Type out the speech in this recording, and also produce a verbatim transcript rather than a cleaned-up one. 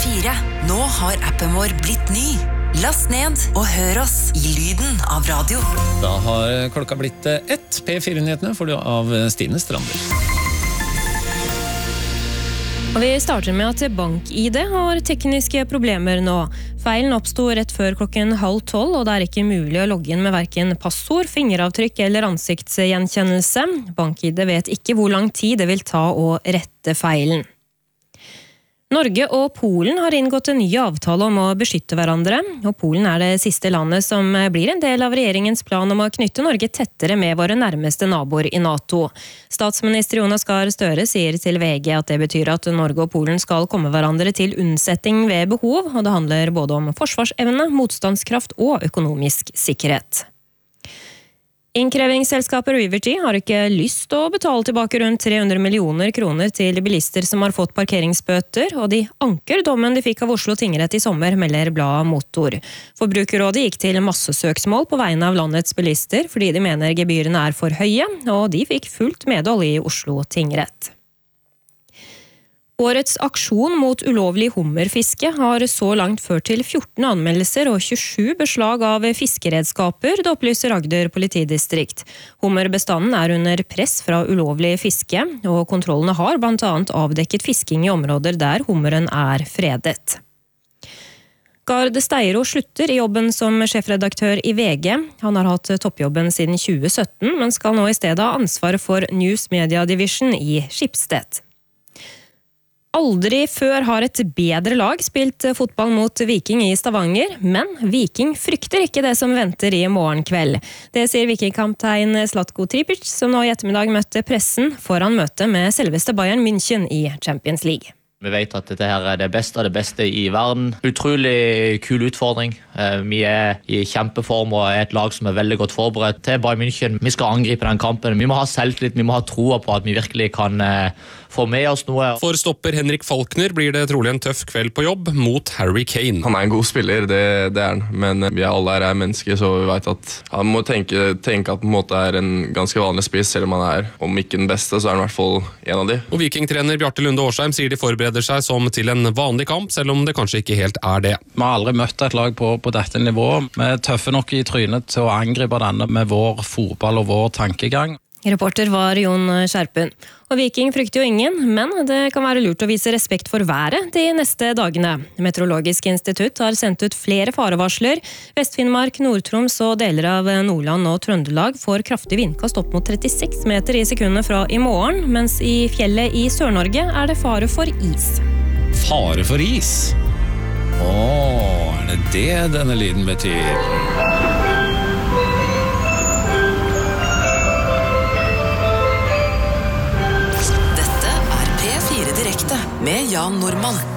fire. Nå har appen vår blitt ny. Last ned og hør oss i lyden av radio. Da har klokka blitt ett. P fire-nyhetene får du av Stine Strander. Og vi starter med at BankID har tekniske problemer nå. Feilen oppstod rett før klokken halv tolv, og det er ikke mulig å logge inn med hverken passord, fingeravtrykk eller ansiktsgjenkjennelse. BankID vet ikke hvor lang tid det vil ta å rette feilen. Norge og Polen har inngått en ny avtale om å beskytte hverandre, og Polen er det siste landet som blir en del av regjeringens plan om å knytte Norge tettere med våre nærmeste naboer i NATO. Statsminister Jonas Gahr Støre sier til V G at det betyr at Norge og Polen skal komme hverandre til unnsetning ved behov, og det handler både om forsvarsevne, motstandskraft og økonomisk sikkerhet. Innkrevingsselskapet Riverty har ikke lyst til å betale tilbake rundt tre hundre millioner kroner til bilister som har fått parkeringsbøter, og de anker dommen de fikk av Oslo tingrett i sommer, melder bladet Motor. Forbrukerrådet gikk til massesøksmål på vegne av landets bilister, fordi de mener gebyrene er for høye, og de fikk fullt medhold i Oslo tingrett. Årets aksjon mot ulovlig hummerfiske har så langt ført til fjorten anmeldelser og tjuesju beslag av fiskeredskaper, det opplyser Agder politidistrikt. Hummerbestanden er under press fra ulovlig fiske, og kontrollene har blant annet avdekket fisking i områder der hummeren er fredet. Gard Steiro slutter i jobben som sjefredaktør i V G. Han har hatt toppjobben siden tjue sytten, men skal nå i stedet ha ansvaret for News Media Division i Schibsted. Aldri før har et bedre lag spilt fotball mot Viking i Stavanger, men Viking frykter ikke det som venter i morgen kveld. Det sier Viking-kaptein Zlatko Tripic, som nå i ettermiddag møtte pressen foran møtet med selveste Bayern München i Champions League. Vi vet at dette her er det beste av det beste i verden. Utrolig kul utfordring. Vi er i kjempeform og er et lag som er veldig godt forberedt til Bayern München. Vi skal angripe den kampen. Vi må ha selvtillit, vi må ha troa på at vi virkelig kan få med oss noe. For stopper Henrik Falkner blir det trolig en tøff kveld på jobb mot Harry Kane. Han er en god spiller, det, det er han. Men vi er alle her er mennesker, så vi vet at han må tenke, tenke at han på en måte er en ganske vanlig spiss, selv om han er, om ikke den beste, så er han i hvert fall en av de. Og Viking-trener Bjarte Lunde Årsheim sier de forbereder seg som til en vanlig kamp, selv om det kanskje ikke helt er det. Vi har aldri møtt et lag på, på dette nivået. Vi er tøffe nok i trynet til å angripe denne med vår fotball og vår tankegang. Reporter var Jon Skjerpen. Og Viking frykter jo ingen, men det kan være lurt å vise respekt for været de neste dagene. Meteorologisk institutt har sendt ut flere farevarsler. Vest-Finnmark, Nord-Troms og deler av Nordland og Trøndelag får kraftig vindkast opp mot trettiseks meter i sekundet fra i morgen, mens i fjellet i Sør-Norge er det fare for is. Fare for is? Åh, er det det denne lyden betyr? Med Jan Normann.